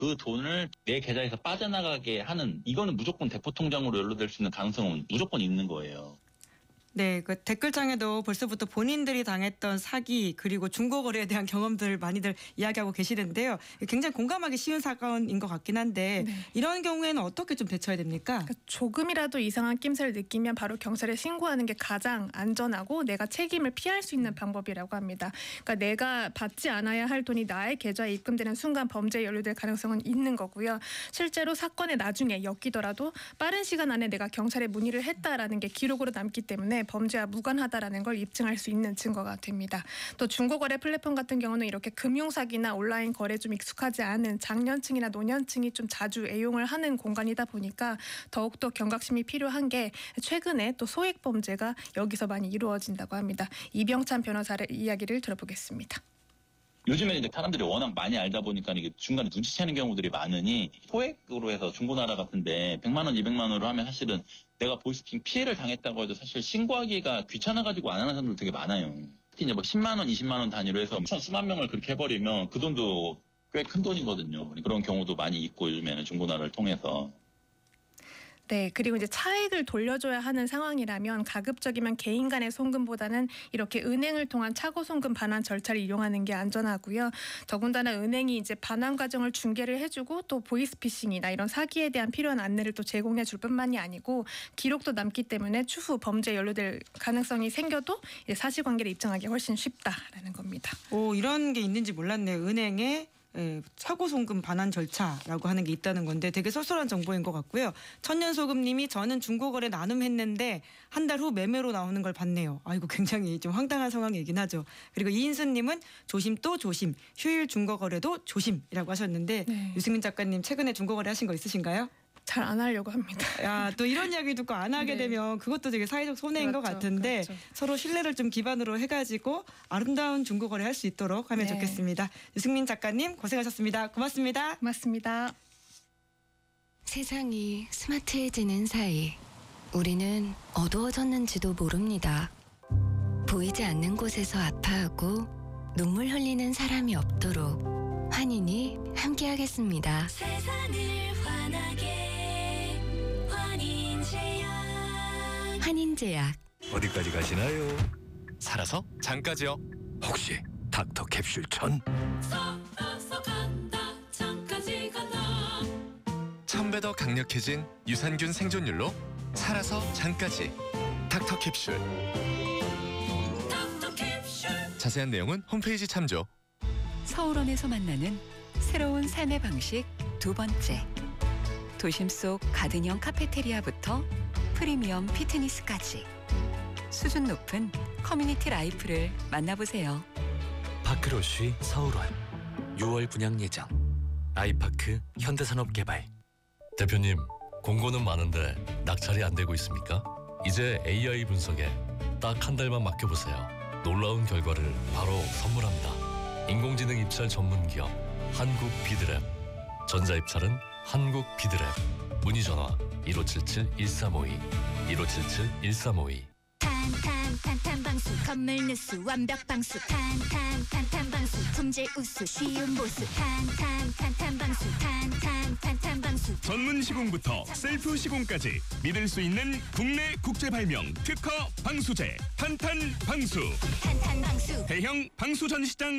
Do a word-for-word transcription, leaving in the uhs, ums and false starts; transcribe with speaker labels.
Speaker 1: 그 돈을 내 계좌에서 빠져나가게 하는, 이거는 무조건 대포 통장으로 연루될 수 있는 가능성은 무조건 있는 거예요.
Speaker 2: 네, 그 댓글창에도 벌써부터 본인들이 당했던 사기 그리고 중고거래에 대한 경험들 많이들 이야기하고 계시는데요. 굉장히 공감하기 쉬운 사건인 것 같긴 한데
Speaker 3: 네.
Speaker 2: 이런 경우에는 어떻게 좀 대처해야 됩니까?
Speaker 3: 그러니까 조금이라도 이상한 낌새를 느끼면 바로 경찰에 신고하는 게 가장 안전하고 내가 책임을 피할 수 있는 방법이라고 합니다. 그러니까 내가 받지 않아야 할 돈이 나의 계좌에 입금되는 순간 범죄에 연루될 가능성은 있는 거고요. 실제로 사건의 나중에 엮이더라도 빠른 시간 안에 내가 경찰에 문의를 했다라는 게 기록으로 남기 때문에 범죄와 무관하다라는 걸 입증할 수 있는 증거가 됩니다. 또 중고거래 플랫폼 같은 경우는 이렇게 금융사기나 온라인 거래 좀 익숙하지 않은 장년층이나 노년층이 좀 자주 애용을 하는 공간이다 보니까 더욱더 경각심이 필요한 게 최근에 또 소액 범죄가 여기서 많이 이루어진다고 합니다. 이병찬 변호사의 이야기를 들어보겠습니다.
Speaker 1: 요즘에 이제 사람들이 워낙 많이 알다 보니까 이게 중간에 눈치채는 경우들이 많으니 소액으로 해서 중고나라 같은데 백만 원, 이백만 원으로 하면 사실은 내가 보이스피싱 피해를 당했다고 해도 사실 신고하기가 귀찮아가지고 안 하는 사람들 되게 많아요. 특히 이제 뭐 십만 원, 이십만 원 단위로 해서 천 수만 명을 그렇게 해버리면 그 돈도 꽤 큰 돈이거든요. 그런 경우도 많이 있고 요즘에는 중고나라를 통해서.
Speaker 3: 네, 그리고 이제 차액을 돌려줘야 하는 상황이라면 가급적이면 개인 간의 송금보다는 이렇게 은행을 통한 차고 송금 반환 절차를 이용하는 게 안전하고요. 더군다나 은행이 이제 반환 과정을 중개를 해주고 또 보이스피싱이나 이런 사기에 대한 필요한 안내를 또 제공해 줄 뿐만이 아니고 기록도 남기 때문에 추후 범죄에 연루될 가능성이 생겨도 이제 사실관계를 입증하기 훨씬 쉽다라는 겁니다.
Speaker 2: 오, 이런 게 있는지 몰랐네요. 은행에 예, 차고 송금 반환 절차라고 하는 게 있다는 건데 되게 쏠쏠한 정보인 것 같고요. 천년소금님이 저는 중고거래 나눔했는데 한 달 후 매매로 나오는 걸 봤네요. 아이고 굉장히 좀 황당한 상황이긴 하죠. 그리고 이인수님은 조심 또 조심, 휴일 중고거래도 조심이라고 하셨는데
Speaker 3: 네.
Speaker 2: 유승민 작가님 최근에 중고거래 하신 거 있으신가요?
Speaker 3: 잘 안 하려고 합니다.
Speaker 2: 야, 또 이런 이야기 듣고 안 하게
Speaker 3: 네.
Speaker 2: 되면 그것도 되게 사회적 손해인
Speaker 3: 그렇죠,
Speaker 2: 것 같은데
Speaker 3: 그렇죠.
Speaker 2: 서로 신뢰를 좀 기반으로 해가지고 아름다운 중고거래 할 수 있도록 하면
Speaker 3: 네.
Speaker 2: 좋겠습니다. 유승민 작가님 고생하셨습니다. 고맙습니다.
Speaker 3: 고맙습니다.
Speaker 4: 세상이 스마트해지는 사이 우리는 어두워졌는지도 모릅니다. 보이지 않는 곳에서 아파하고 눈물 흘리는 사람이 없도록 환인이 함께하겠습니다. 세상을 환하게 환인제약. 환인제약.
Speaker 5: 어디까지 가시나요?
Speaker 6: 살아서 장까지요.
Speaker 5: 혹시 닥터 캡슐 천?
Speaker 7: 살아서 간다 장까지 간다.
Speaker 6: 천 배 더 강력해진 유산균 생존율로 살아서 장까지 닥터 캡슐.
Speaker 7: 닥터 캡슐.
Speaker 6: 자세한 내용은 홈페이지 참조.
Speaker 8: 서울원에서 만나는 새로운 삶의 방식 두 번째. 도심 속 가든형 카페테리아부터 프리미엄 피트니스까지 수준 높은 커뮤니티 라이프를 만나보세요.
Speaker 9: 파크로쉬 서울원 유월 분양 예정. 아이파크 현대산업개발.
Speaker 10: 대표님, 공고는 많은데 낙찰이 안 되고 있습니까? 이제 에이아이 분석에 딱 한 달만 맡겨보세요. 놀라운 결과를 바로 선물합니다. 인공지능 입찰 전문 기업 한국 비드랩. 전자 입찰은 한국 비드랩. 문의 전화 일오칠칠 일삼오이 일오칠칠 일삼오이.
Speaker 7: 탄탄 탄탄 방수 건물 누수 완벽 방수 탄탄 탄탄 방수 품질 우수 쉬운 보수 탄탄 탄탄 방수 탄탄 탄탄 방수.
Speaker 11: 전문 시공부터 셀프 시공까지 믿을 수 있는 국내 국제 발명 특허 방수제 탄탄 방수.
Speaker 7: 탄탄 방수.
Speaker 11: 대형 방수 전시장